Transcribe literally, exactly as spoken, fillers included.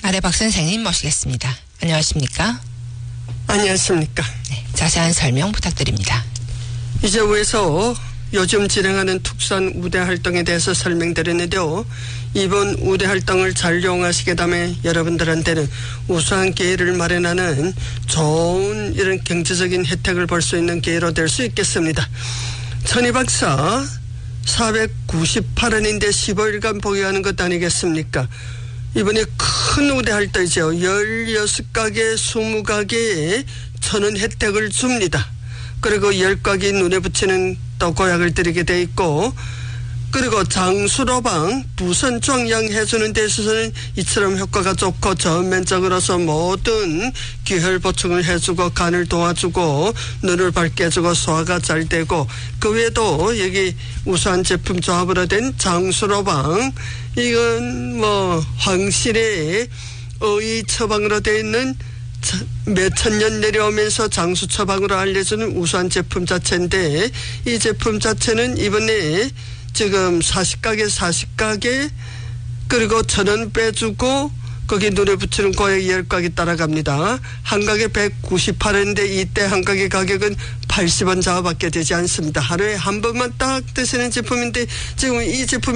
아래 박 선생님 모시겠습니다. 안녕하십니까? 안녕하십니까? 네, 자세한 설명 부탁드립니다. 이제 위에서 요즘 진행하는 특수한 우대 활동에 대해서 설명드렸는데요. 이번 우대 활동을 잘 이용하시게 되면 여러분들한테는 우수한 기회를 마련하는 좋은 이런 경제적인 혜택을 볼 수 있는 기회로 될 수 있겠습니다. 천희 박사 사백구십팔 원인데 십오 일간 보유하는 것 아니겠습니까? 이번에 큰 우대 활동이죠. 열여섯 가게, 이십 가게에 천원 혜택을 줍니다. 그리고 열 가게 눈에 붙이는 또 고약을 드리게 돼 있고, 그리고 장수로방 부선 종양해주는 데 있어서는 이처럼 효과가 좋고 전면적으로서 모든 기혈 보충을 해주고 간을 도와주고 눈을 밝게 해주고 소화가 잘 되고, 그 외에도 여기 우수한 제품 조합으로 된 장수로방, 이건 뭐 황실의 의의 처방으로 되어 있는 몇천 년 내려오면서 장수 처방으로 알려주는 우수한 제품 자체인데, 이 제품 자체는 이번에 지금 사십 가게 사십 가게 그리고 천원 빼주고 거기 눈에 붙이는 고액 열 가게 따라갑니다. 한 가게 백구십팔 원인데 이때 한 가게 가격은 팔십 원 자하밖에 되지 않습니다. 하루에 한 번만 딱 드시는 제품인데 지금 이 제품